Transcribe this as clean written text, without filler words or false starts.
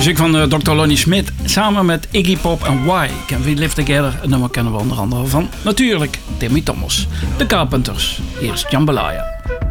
Muziek van Dr. Lonnie Smith samen met Iggy Pop en Why Can We Live Together. Een nummer kennen we onder andere van natuurlijk Timmy Thomas. De Carpenters. Eerst Jambalaya.